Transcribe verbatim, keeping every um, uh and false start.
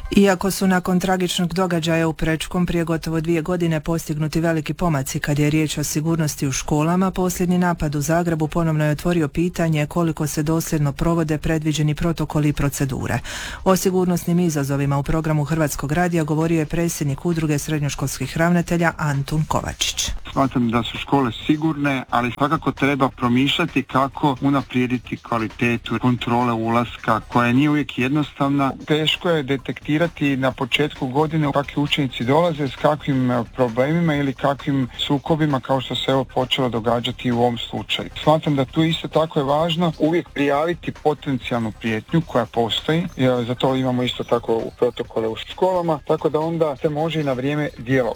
Iako su nakon tragičnog događaja u Prečkom prije gotovo dvije godine postignuti veliki pomaci kad je riječ o sigurnosti u školama, posljednji napad u Zagrebu ponovno je otvorio pitanje koliko se dosljedno provode predviđeni protokoli i procedure. O sigurnosnim izazovima u programu Hrvatskog radija govorio je predsjednik Udruge srednjoškolskih ravnatelja Antun Kovačić. Smatram da su škole sigurne, ali svakako treba promišljati kako unaprijediti kvalitetu kontrole ulaska, koja nije uvijek jednostavna. Teško je detektirati na početku godine kakvi učenici dolaze, s kakvim problemima ili kakvim sukobima, kao što se evo počelo događati u ovom slučaju. Smatram da tu isto tako je važno uvijek prijaviti potencijalnu prijetnju koja postoji. Za to imamo isto tako u protokole u školama, tako da onda se može i na vrijeme djelovati.